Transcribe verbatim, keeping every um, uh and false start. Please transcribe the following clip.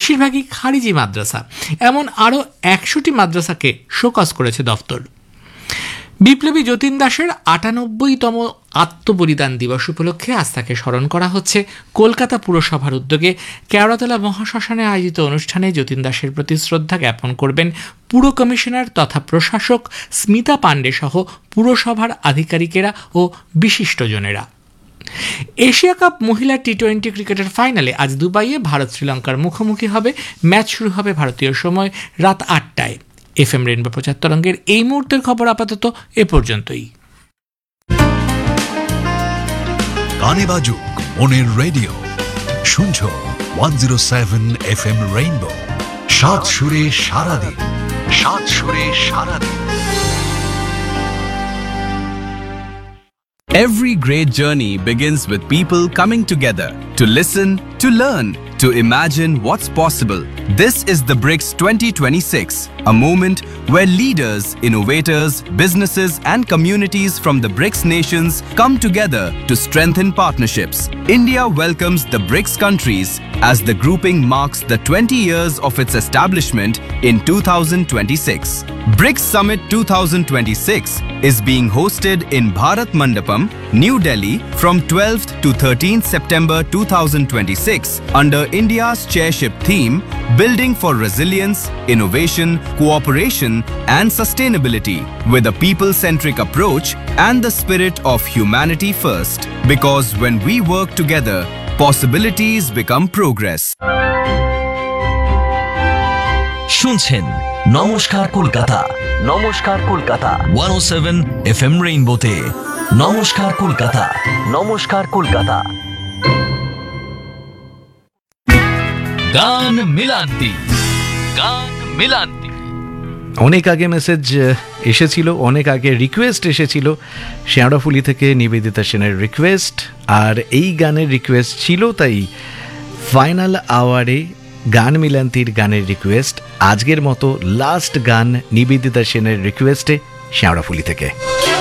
বেশিরভাগই খারিজি মাদ্রাসা। এমন আরও একশোটি মাদ্রাসাকে শোকজ করেছে দফতর। বিপ্লবী যতীন দাসের আটানব্বইতম আত্মবলিদান দিবস উপলক্ষে আজ তাকে স্মরণ করা হচ্ছে। কলকাতা পুরসভার উদ্যোগে কেওড়াতলা মহাশ্মশানে আয়োজিত অনুষ্ঠানে যতীন দাসের প্রতি শ্রদ্ধা জ্ঞাপন করবেন পুর কমিশনার তথা প্রশাসক স্মিতা পাণ্ডে সহ পুরসভার আধিকারিকেরা ও বিশিষ্টজনেরা। এশিয়া কাপ মহিলা টি টোয়েন্টি ক্রিকেটের ফাইনালে আজ দুবাইয়ে ভারত শ্রীলঙ্কার মুখোমুখি হবে। ম্যাচ শুরু হবে ভারতীয় সময় রাত আটটায়। এফ এম রেনবো প্রচার তরঙ্গের এই মুহূর্তের খবর আপাতত এ পর্যন্তই। গানে বাজুক মনের রেডিও, শুনছো one zero seven F M rainbow. সাত সুরে সারাদিন, সাত সুরে সারাদিন। Every great journey begins with people coming together to listen, to learn, to imagine what's possible. This is the BRICS twenty twenty-six, a moment where leaders, innovators, businesses and communities from the BRICS nations come together to strengthen partnerships. India welcomes the BRICS countries as the grouping marks the twenty years of its establishment in two thousand twenty-six. BRICS Summit twenty twenty-six is being hosted in Bharat Mandapam, New Delhi from twelfth to thirteenth September two thousand twenty-six under India's chairship theme Building for Resilience, Innovation, Cooperation and Sustainability with a people-centric approach and the spirit of humanity first. Because when we work together, possibilities become progress. শুনছেন নমস্কার কলকাতা, নমস্কার Kolkata one ও seven F M রেইনবোতে। নমস্কার কলকাতা, নমস্কার কলকাতা। গান মিলান্তি, গান মিলান্তি। অনেক আগে message এসেছিল, অনেক আগে রিকোয়েস্ট এসেছিল শেওড়াফুলি থেকে নিবেদিতা সেনের রিকোয়েস্ট, আর এই গানের রিকোয়েস্ট ছিল, তাই ফাইনাল আওয়ারে গান মিলান্তির গানের রিকোয়েস্ট। আজকের মতো লাস্ট গান নিবেদিতা সেনের রিকোয়েস্টে শেওড়াফুলি থেকে।